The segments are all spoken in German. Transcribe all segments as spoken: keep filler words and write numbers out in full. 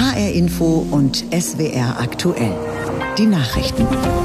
H R Info und S W R aktuell. Die Nachrichten.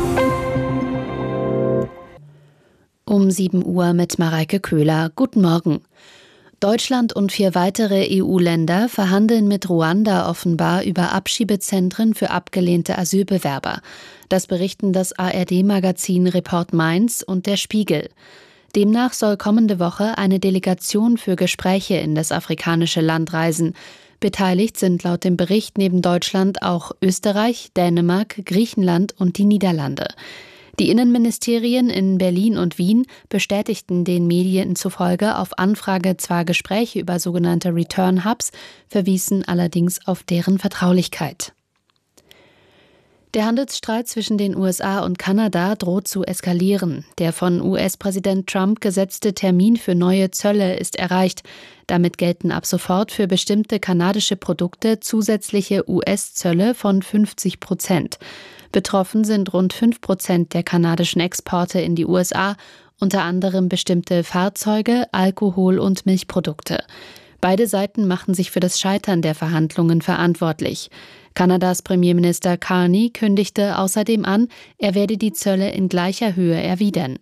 Um sieben Uhr mit Mareike Köhler. Guten Morgen. Deutschland und vier weitere E U-Länder verhandeln mit Ruanda offenbar über Abschiebezentren für abgelehnte Asylbewerber. Das berichten das A R D-Magazin Report Mainz und der Spiegel. Demnach soll kommende Woche eine Delegation für Gespräche in das afrikanische Land reisen. Beteiligt sind laut dem Bericht neben Deutschland auch Österreich, Dänemark, Griechenland und die Niederlande. Die Innenministerien in Berlin und Wien bestätigten den Medien zufolge auf Anfrage zwar Gespräche über sogenannte Return Hubs, verwiesen allerdings auf deren Vertraulichkeit. Der Handelsstreit zwischen den U S A und Kanada droht zu eskalieren. Der von U S-Präsident Trump gesetzte Termin für neue Zölle ist erreicht. Damit gelten ab sofort für bestimmte kanadische Produkte zusätzliche U S-Zölle von fünfzig Prozent. Betroffen sind rund fünf Prozent der kanadischen Exporte in die U S A, unter anderem bestimmte Fahrzeuge, Alkohol und Milchprodukte. Beide Seiten machen sich für das Scheitern der Verhandlungen verantwortlich. Kanadas Premierminister Carney kündigte außerdem an, er werde die Zölle in gleicher Höhe erwidern.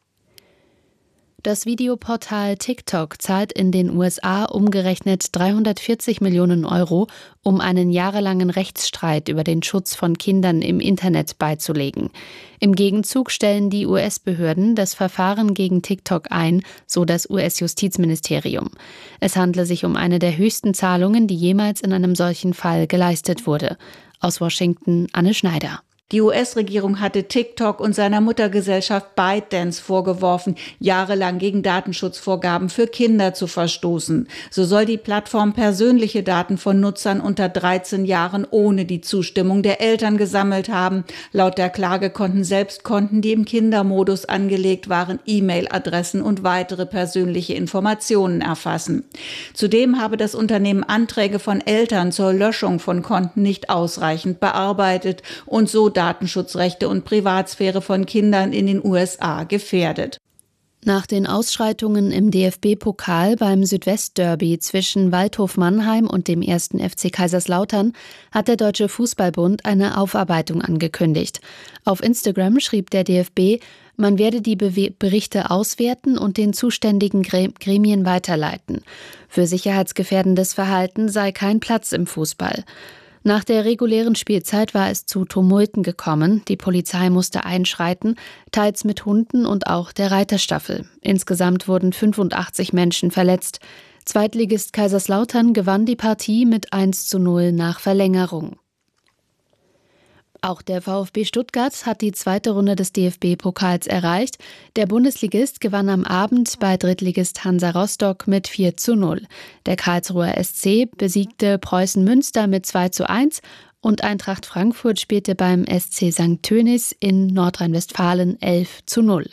Das Videoportal TikTok zahlt in den U S A umgerechnet dreihundertvierzig Millionen Euro, um einen jahrelangen Rechtsstreit über den Schutz von Kindern im Internet beizulegen. Im Gegenzug stellen die U S-Behörden das Verfahren gegen TikTok ein, so das U S-Justizministerium. Es handle sich um eine der höchsten Zahlungen, die jemals in einem solchen Fall geleistet wurde. Aus Washington, Anne Schneider. Die U S-Regierung hatte TikTok und seiner Muttergesellschaft ByteDance vorgeworfen, jahrelang gegen Datenschutzvorgaben für Kinder zu verstoßen. So soll die Plattform persönliche Daten von Nutzern unter dreizehn Jahren ohne die Zustimmung der Eltern gesammelt haben. Laut der Klage konnten selbst Konten, die im Kindermodus angelegt waren, E-Mail-Adressen und weitere persönliche Informationen erfassen. Zudem habe das Unternehmen Anträge von Eltern zur Löschung von Konten nicht ausreichend bearbeitet und so Datenschutzrechte und Privatsphäre von Kindern in den U S A gefährdet. Nach den Ausschreitungen im D F B-Pokal beim Südwestderby zwischen Waldhof Mannheim und dem ersten F C Kaiserslautern hat der Deutsche Fußballbund eine Aufarbeitung angekündigt. Auf Instagram schrieb der D F B, man werde die Be- Berichte auswerten und den zuständigen Gremien weiterleiten. Für sicherheitsgefährdendes Verhalten sei kein Platz im Fußball. Nach der regulären Spielzeit war es zu Tumulten gekommen. Die Polizei musste einschreiten, teils mit Hunden und auch der Reiterstaffel. Insgesamt wurden fünfundachtzig Menschen verletzt. Zweitligist Kaiserslautern gewann die Partie mit eins zu null nach Verlängerung. Auch der VfB Stuttgart hat die zweite Runde des D F B-Pokals erreicht. Der Bundesligist gewann am Abend bei Drittligist Hansa Rostock mit vier zu null. Der Karlsruher S C besiegte Preußen Münster mit zwei zu eins und Eintracht Frankfurt spielte beim S C Sankt Tönis in Nordrhein-Westfalen elf zu null.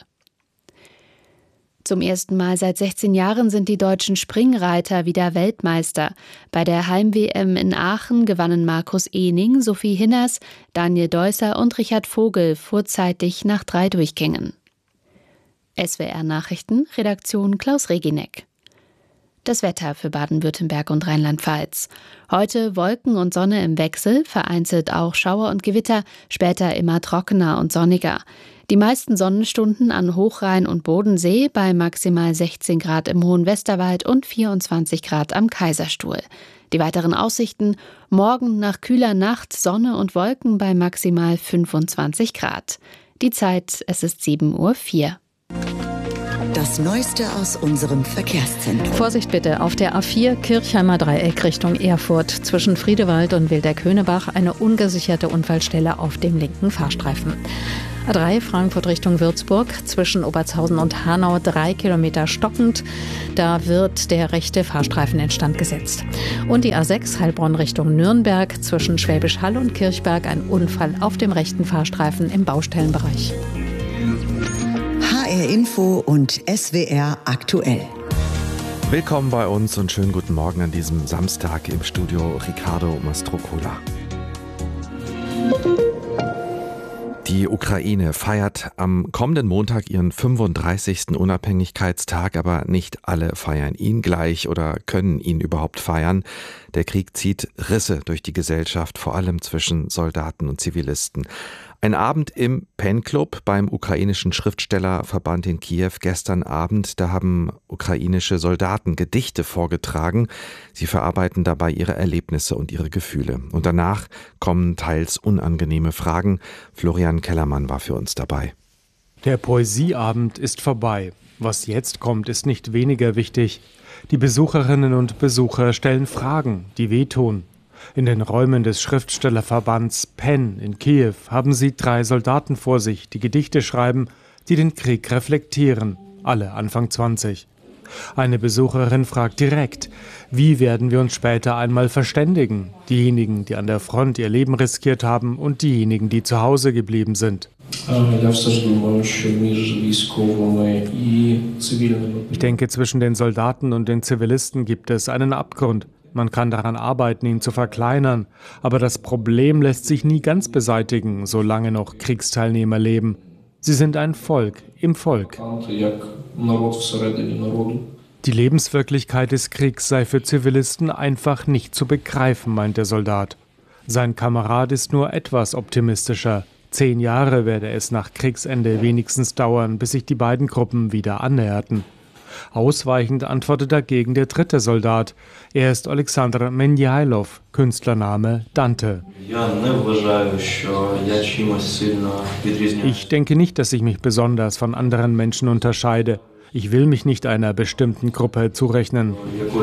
Zum ersten Mal seit sechzehn Jahren sind die deutschen Springreiter wieder Weltmeister. Bei der Heim-W M in Aachen gewannen Markus Ehning, Sophie Hinners, Daniel Deusser und Richard Vogel vorzeitig nach drei Durchgängen. S W R-Nachrichten, Redaktion Klaus Regineck. Das Wetter für Baden-Württemberg und Rheinland-Pfalz. Heute Wolken und Sonne im Wechsel, vereinzelt auch Schauer und Gewitter, später immer trockener und sonniger. Die meisten Sonnenstunden an Hochrhein und Bodensee bei maximal sechzehn Grad im Hohen Westerwald und vierundzwanzig Grad am Kaiserstuhl. Die weiteren Aussichten: morgen nach kühler Nacht Sonne und Wolken bei maximal fünfundzwanzig Grad. Die Zeit, es ist sieben Uhr vier. Das Neueste aus unserem Verkehrszentrum. Vorsicht bitte, auf der A vier Kirchheimer Dreieck Richtung Erfurt zwischen Friedewald und Wildeck-Höhnebach eine ungesicherte Unfallstelle auf dem linken Fahrstreifen. A drei Frankfurt Richtung Würzburg zwischen Obertshausen und Hanau drei Kilometer stockend. Da wird der rechte Fahrstreifen instand gesetzt. Und die A sechs Heilbronn Richtung Nürnberg zwischen Schwäbisch Hall und Kirchberg ein Unfall auf dem rechten Fahrstreifen im Baustellenbereich. H R Info und S W R aktuell. Willkommen bei uns und schönen guten Morgen an diesem Samstag im Studio Riccardo Mastrocola. Die Ukraine feiert am kommenden Montag ihren fünfunddreißigsten Unabhängigkeitstag, aber nicht alle feiern ihn gleich oder können ihn überhaupt feiern. Der Krieg zieht Risse durch die Gesellschaft, vor allem zwischen Soldaten und Zivilisten. Ein Abend im Pen-Club beim ukrainischen Schriftstellerverband in Kiew gestern Abend, da haben ukrainische Soldaten Gedichte vorgetragen. Sie verarbeiten dabei ihre Erlebnisse und ihre Gefühle. Und danach kommen teils unangenehme Fragen. Florian Kellermann war für uns dabei. Der Poesieabend ist vorbei. Was jetzt kommt, ist nicht weniger wichtig. Die Besucherinnen und Besucher stellen Fragen, die wehtun. In den Räumen des Schriftstellerverbands Pen in Kiew haben sie drei Soldaten vor sich, die Gedichte schreiben, die den Krieg reflektieren, alle Anfang zwanzig. Eine Besucherin fragt direkt, wie werden wir uns später einmal verständigen? Diejenigen, die an der Front ihr Leben riskiert haben und diejenigen, die zu Hause geblieben sind. Ich denke, zwischen den Soldaten und den Zivilisten gibt es einen Abgrund. Man kann daran arbeiten, ihn zu verkleinern, aber das Problem lässt sich nie ganz beseitigen, solange noch Kriegsteilnehmer leben. Sie sind ein Volk im Volk. Die Lebenswirklichkeit des Kriegs sei für Zivilisten einfach nicht zu begreifen, meint der Soldat. Sein Kamerad ist nur etwas optimistischer. Zehn Jahre werde es nach Kriegsende wenigstens dauern, bis sich die beiden Gruppen wieder annäherten. Ausweichend antwortet dagegen der dritte Soldat. Er ist Alexander Menjailov, Künstlername Dante. Ich denke nicht, dass ich mich besonders von anderen Menschen unterscheide. Ich will mich nicht einer bestimmten Gruppe zurechnen.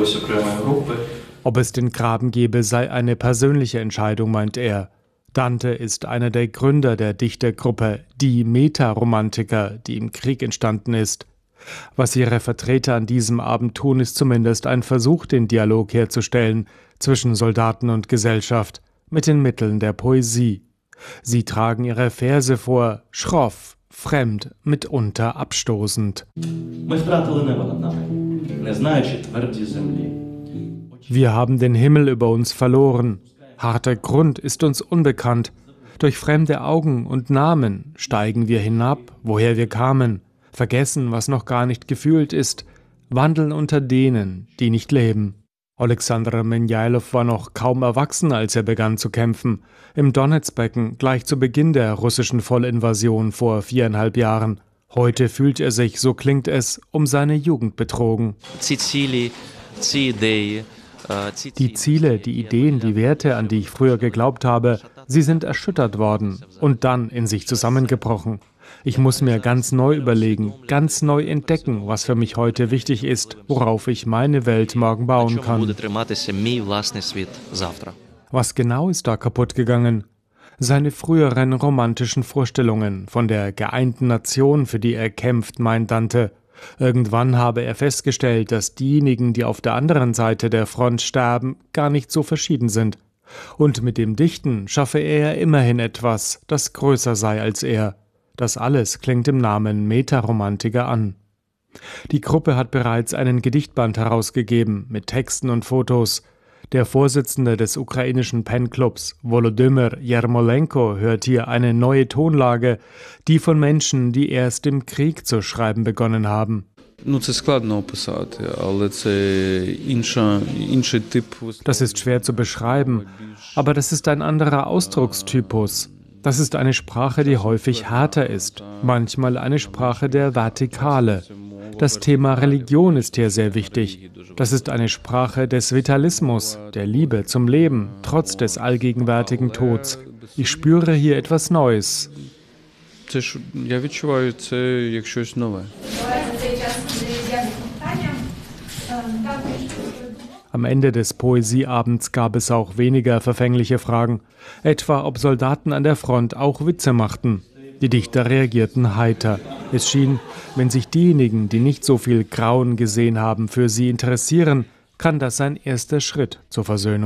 Ob es den Graben gebe, sei eine persönliche Entscheidung, meint er. Dante ist einer der Gründer der Dichtergruppe Die Metaromantiker, die im Krieg entstanden ist. Was ihre Vertreter an diesem Abend tun, ist zumindest ein Versuch, den Dialog herzustellen zwischen Soldaten und Gesellschaft mit den Mitteln der Poesie. Sie tragen ihre Verse vor, schroff, fremd, mitunter abstoßend. Wir haben den Himmel über uns verloren. Harter Grund ist uns unbekannt. Durch fremde Augen und Namen steigen wir hinab, woher wir kamen. Vergessen, was noch gar nicht gefühlt ist, wandeln unter denen, die nicht leben. Alexander Menjailov war noch kaum erwachsen, als er begann zu kämpfen, im Donezbecken gleich zu Beginn der russischen Vollinvasion vor viereinhalb Jahren. Heute fühlt er sich, so klingt es, um seine Jugend betrogen. Die Ziele, die Ideen, die Werte, an die ich früher geglaubt habe, sie sind erschüttert worden und dann in sich zusammengebrochen. Ich muss mir ganz neu überlegen, ganz neu entdecken, was für mich heute wichtig ist, worauf ich meine Welt morgen bauen kann. Was genau ist da kaputt gegangen? Seine früheren romantischen Vorstellungen von der geeinten Nation, für die er kämpft, meint Dante. Irgendwann habe er festgestellt, dass diejenigen, die auf der anderen Seite der Front sterben, gar nicht so verschieden sind. Und mit dem Dichten schaffe er immerhin etwas, das größer sei als er. Das alles klingt im Namen Metaromantiker an. Die Gruppe hat bereits einen Gedichtband herausgegeben mit Texten und Fotos. Der Vorsitzende des ukrainischen Pen-Clubs, Volodymyr Jermolenko, hört hier eine neue Tonlage, die von Menschen, die erst im Krieg zu schreiben begonnen haben. Das ist schwer zu beschreiben, aber das ist ein anderer Ausdruckstypus. Das ist eine Sprache, die häufig härter ist, manchmal eine Sprache der Vertikale. Das Thema Religion ist hier sehr wichtig. Das ist eine Sprache des Vitalismus, der Liebe zum Leben, trotz des allgegenwärtigen Tods. Ich spüre hier etwas Neues. Am Ende des Poesieabends gab es auch weniger verfängliche Fragen, etwa ob Soldaten an der Front auch Witze machten. Die Dichter reagierten heiter. Es schien, wenn sich diejenigen, die nicht so viel Grauen gesehen haben, für sie interessieren, kann das ein erster Schritt zur Versöhnung